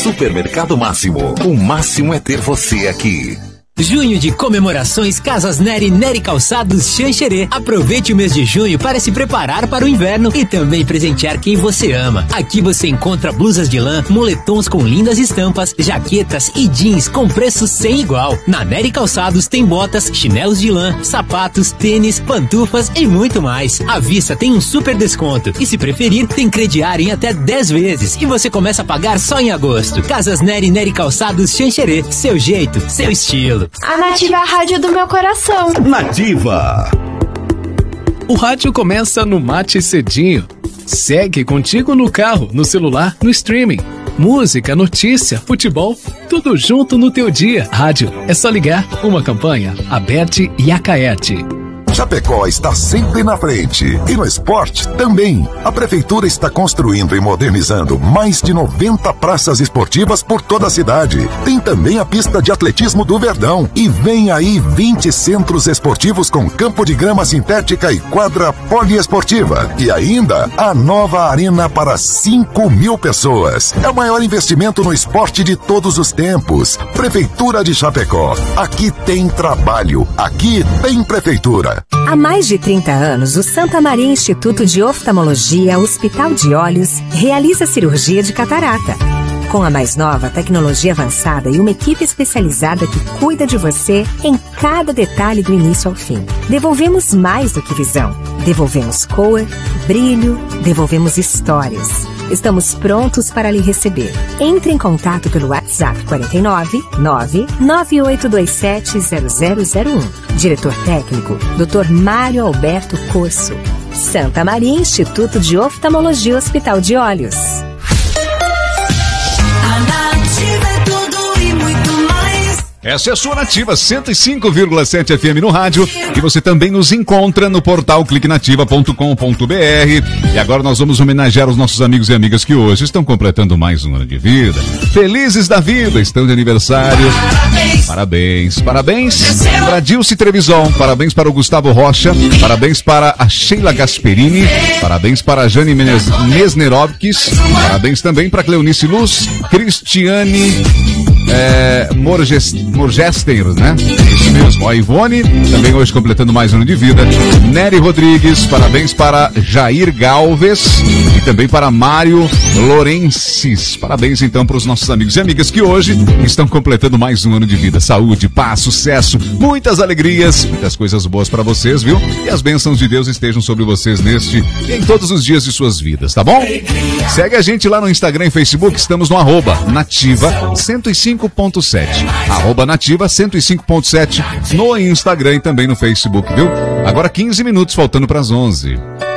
Supermercado Máximo. O máximo é ter você aqui. Junho de comemorações Casas Nery Nery Calçados Xanxerê. Aproveite o mês de junho para se preparar para o inverno e também presentear quem você ama. Aqui você encontra blusas de lã, moletons com lindas estampas, jaquetas e jeans com preços sem igual. Na Nery Calçados tem botas, chinelos de lã, sapatos, tênis, pantufas e muito mais. À vista tem um super desconto e, se preferir, tem crediário em até 10 vezes e você começa a pagar só em agosto. Casas Nery Nery Calçados Xanxerê. Seu jeito, seu estilo. A Nativa é a rádio do meu coração. Nativa. O rádio começa no Mate Cedinho. Segue contigo no carro, no celular, no streaming. Música, notícia, futebol, tudo junto no teu dia. Rádio, é só ligar. Uma campanha, Aberte e Acaerte. Chapecó está sempre na frente. E no esporte também. A Prefeitura está construindo e modernizando mais de 90 praças esportivas por toda a cidade. Tem também a pista de atletismo do Verdão. E vem aí 20 centros esportivos com campo de grama sintética e quadra poliesportiva. E ainda a nova arena para 5.000 pessoas. É o maior investimento no esporte de todos os tempos. Prefeitura de Chapecó. Aqui tem trabalho. Aqui tem Prefeitura. Há mais de 30 anos, o Santa Maria Instituto de Oftalmologia, Hospital de Olhos, realiza cirurgia de catarata. Com a mais nova tecnologia avançada e uma equipe especializada que cuida de você em cada detalhe do início ao fim. Devolvemos mais do que visão. Devolvemos cor, brilho, devolvemos histórias. Estamos prontos para lhe receber. Entre em contato pelo WhatsApp 49 99827 0001. Diretor técnico, Dr. Mário Alberto Corso. Santa Maria Instituto de Oftalmologia, Hospital de Olhos. Essa é a sua Nativa 105,7 FM no rádio e você também nos encontra no portal cliquenativa.com.br. E agora nós vamos homenagear os nossos amigos e amigas que hoje estão completando mais um ano de vida. Felizes da vida, estão de aniversário. Parabéns, parabéns para Dilce Trevisan, parabéns para o Gustavo Rocha, parabéns para a Sheila Gasperini, parabéns para a Jane Mesnerovkis, parabéns também para Cleonice Luz, Cristiane Morgester, né? Isso mesmo. A Ivone, também hoje completando mais um ano de vida. Nery Rodrigues, parabéns para Jair Galvez e também para Mário Lorencis. Parabéns então para os nossos amigos e amigas que hoje estão completando mais um ano de vida. Saúde, paz, sucesso, muitas alegrias, muitas coisas boas para vocês, viu? E as bênçãos de Deus estejam sobre vocês neste e em todos os dias de suas vidas, tá bom? Segue a gente lá no Instagram e Facebook, estamos no @Nativa 105.7. @Nativa 105.7 no Instagram e também no Facebook, viu? Agora 15 minutos faltando para as 11.